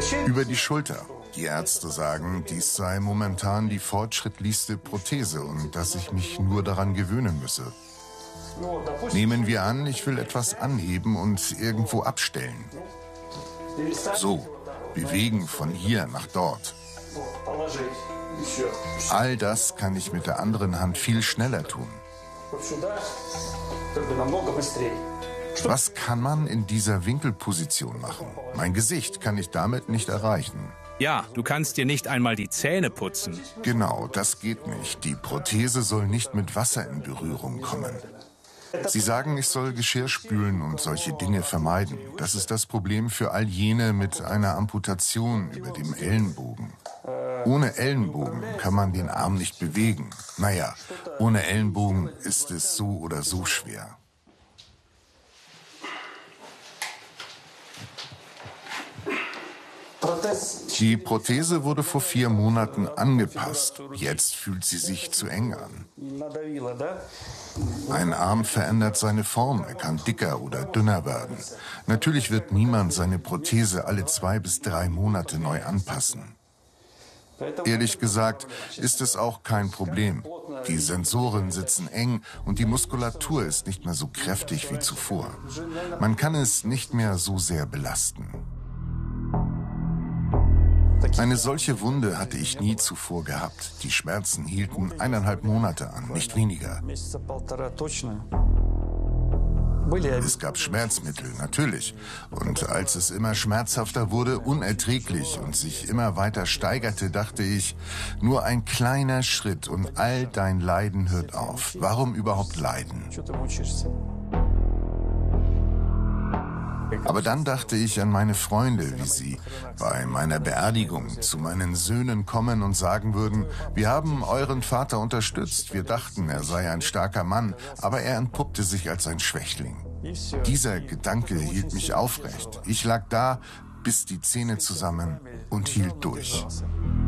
Über die Schulter. Die Ärzte sagen, dies sei momentan die fortschrittlichste Prothese und dass ich mich nur daran gewöhnen müsse. Nehmen wir an, ich will etwas anheben und irgendwo abstellen. So, bewegen von hier nach dort. All das kann ich mit der anderen Hand viel schneller tun. Was kann man in dieser Winkelposition machen? Mein Gesicht kann ich damit nicht erreichen. Ja, du kannst dir nicht einmal die Zähne putzen. Genau, das geht nicht. Die Prothese soll nicht mit Wasser in Berührung kommen. Sie sagen, ich soll Geschirr spülen und solche Dinge vermeiden. Das ist das Problem für all jene mit einer Amputation über dem Ellenbogen. Ohne Ellenbogen kann man den Arm nicht bewegen. Naja, ohne Ellenbogen ist es so oder so schwer. Die Prothese wurde vor 4 Monaten angepasst. Jetzt fühlt sie sich zu eng an. Ein Arm verändert seine Form, er kann dicker oder dünner werden. Natürlich wird niemand seine Prothese alle 2 bis 3 Monate neu anpassen. Ehrlich gesagt ist es auch kein Problem. Die Sensoren sitzen eng und die Muskulatur ist nicht mehr so kräftig wie zuvor. Man kann es nicht mehr so sehr belasten. Eine solche Wunde hatte ich nie zuvor gehabt. Die Schmerzen hielten 1,5 Monate an, nicht weniger. Es gab Schmerzmittel, natürlich. Und als es immer schmerzhafter wurde, unerträglich und sich immer weiter steigerte, dachte ich, nur ein kleiner Schritt und all dein Leiden hört auf. Warum überhaupt leiden? Aber dann dachte ich an meine Freunde, wie sie bei meiner Beerdigung zu meinen Söhnen kommen und sagen würden, wir haben euren Vater unterstützt, wir dachten, er sei ein starker Mann, aber er entpuppte sich als ein Schwächling. Dieser Gedanke hielt mich aufrecht. Ich lag da, biss die Zähne zusammen und hielt durch.